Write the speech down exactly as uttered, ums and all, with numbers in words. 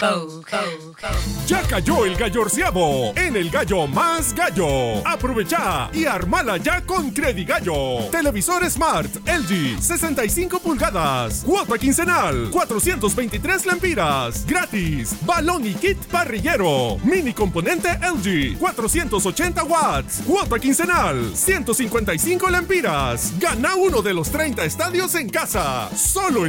Ya cayó el gallorciavo en el Gallo Más Gallo. Aprovecha y armala ya con Credigallo. Televisor Smart L G sesenta y cinco pulgadas. Cuota quincenal cuatrocientos veintitrés lempiras. Gratis. Balón y kit parrillero. Mini componente L G cuatrocientos ochenta watts. Cuota quincenal ciento cincuenta y cinco lempiras. Gana uno de los treinta estadios en casa. Solo en